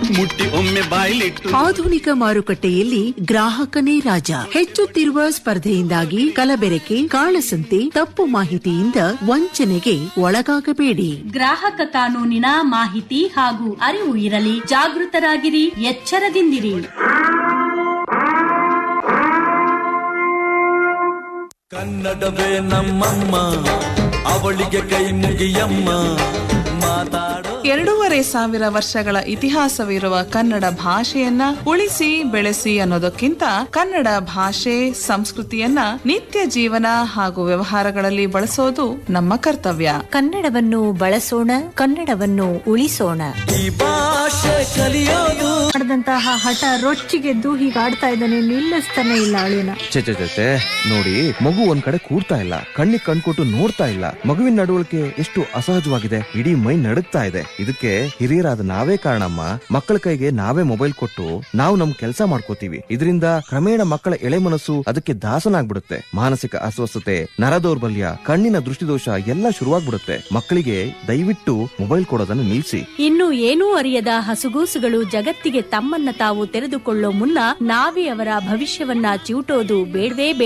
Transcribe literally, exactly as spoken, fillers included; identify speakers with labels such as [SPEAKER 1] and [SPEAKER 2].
[SPEAKER 1] ಮುಟ್ಟಿ ಒಮ್ಮೆ ಬಾಯ್ಲಿಟ್ಟು.
[SPEAKER 2] ಆಧುನಿಕ ಮಾರುಕಟ್ಟೆಯಲ್ಲಿ ಗ್ರಾಹಕನೇ ರಾಜ. ಹೆಚ್ಚುತ್ತಿರುವ ಸ್ಪರ್ಧೆಯಿಂದಾಗಿ ಕಲಬೆರಕೆ, ಕಾಳಸಂತೆ, ತಪ್ಪು ಮಾಹಿತಿಯಿಂದ ವಂಚನೆಗೆ ಒಳಗಾಗಬೇಡಿ.
[SPEAKER 3] ಗ್ರಾಹಕ ಕಾನೂನಿನ ಮಾಹಿತಿ ಹಾಗೂ ಅರಿವು ಇರಲಿ. ಜಾಗೃತರಾಗಿರಿ, ಎಚ್ಚರದಿಂದಿರಿ.
[SPEAKER 4] ಕನ್ನಡವೇ ನಮ್ಮಮ್ಮ, ಅವಳಿಗೆ ಕೈ ಮುಗಿಯಮ್ಮ. ಮಾತಾಡೋ
[SPEAKER 5] ಎರಡೂವರೆ ಸಾವಿರ ವರ್ಷಗಳ ಇತಿಹಾಸವಿರುವ ಕನ್ನಡ ಭಾಷೆಯನ್ನ ಉಳಿಸಿ ಬೆಳೆಸಿ ಅನ್ನೋದಕ್ಕಿಂತ ಕನ್ನಡ ಭಾಷೆ ಸಂಸ್ಕೃತಿಯನ್ನ ನಿತ್ಯ ಜೀವನ ಹಾಗೂ ವ್ಯವಹಾರಗಳಲ್ಲಿ ಬಳಸೋದು ನಮ್ಮ ಕರ್ತವ್ಯ.
[SPEAKER 6] ಕನ್ನಡವನ್ನು ಬಳಸೋಣ, ಕನ್ನಡವನ್ನು ಉಳಿಸೋಣ.
[SPEAKER 4] ಈ ಭಾಷೆ ಕಲಿಯೋದು
[SPEAKER 7] ಮಾಡಿದಂತಹ ಹಠ ರೊಚ್ಚಿಗೆದ್ದು ಹೀಗಾಡ್ತಾ ಇದ್ದಾನೆ, ನಿಲ್ಲಿಸ್ತಾನೆ ಇಲ್ಲ ಅಳಿನ.
[SPEAKER 8] ಚೆ ನೋಡಿ, ಮಗು ಒಂದ್ ಕಡೆ ಕೂರ್ತಾ ಇಲ್ಲ, ಕಣ್ಣಿಗೆ ಕಣ್ಕೊಟ್ಟು ನೋಡ್ತಾ ಇಲ್ಲ. ಮಗುವಿನ ನಡವಳಿಕೆ ಎಷ್ಟು ಅಸಹಜವಾಗಿದೆ, ಇಡೀ ಮೈ ನಡುಗ್ತಾ ಇದೆ. ಇದಕ್ಕೆ ಹಿರಿಯರಾದ ನಾವೇ ಕಾರಣಮ್ಮ. ಮಕ್ಕಳ ಕೈಗೆ ನಾವೇ ಮೊಬೈಲ್ ಕೊಟ್ಟು ನಾವು ನಮ್ ಕೆಲಸ ಮಾಡ್ಕೋತೀವಿ. ಇದರಿಂದ ಕ್ರಮೇಣ ಮಕ್ಕಳ ಎಳೆ ಮನಸ್ಸು ಅದಕ್ಕೆ ದಾಸನಾಗ್ಬಿಡುತ್ತೆ. ಮಾನಸಿಕ ಅಸ್ವಸ್ಥತೆ, ನರದೌರ್ಬಲ್ಯ, ಕಣ್ಣಿನ ದೃಷ್ಟಿದೋಷ ಎಲ್ಲ ಶುರುವಾಗ್ಬಿಡುತ್ತೆ. ಮಕ್ಕಳಿಗೆ ದಯವಿಟ್ಟು ಮೊಬೈಲ್ ಕೊಡೋದನ್ನು ನಿಲ್ಲಿಸಿ.
[SPEAKER 3] ಇನ್ನು ಏನೂ ಅರಿಯದ ಹಸುಗೂಸುಗಳು ಜಗತ್ತಿಗೆ ತಮ್ಮನ್ನ ತಾವು ತೆರೆದುಕೊಳ್ಳೋ ಮುನ್ನ ನಾವೇ ಅವರ ಭವಿಷ್ಯವನ್ನ ಚಿವುಟೋದು ಬೇಡವೇ ಬೇಡ.